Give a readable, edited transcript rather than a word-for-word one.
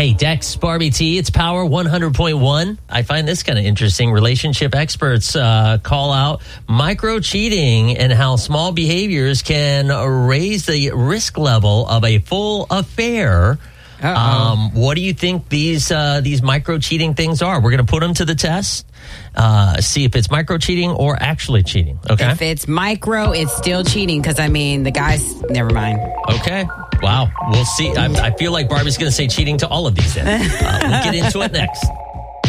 Hey, Dex, Barbie T, it's Power 100.1. I find this kind of interesting. Relationship experts call out micro-cheating and how small behaviors can raise the risk level of a full affair. What do you think these micro-cheating things are? We're going to put them to the test, see if it's micro-cheating or actually cheating, okay? If it's micro, it's still cheating because, the guy's... Never mind. Okay. Wow. We'll see. I feel like Barbie's going to say cheating to all of these then. We'll get into it next.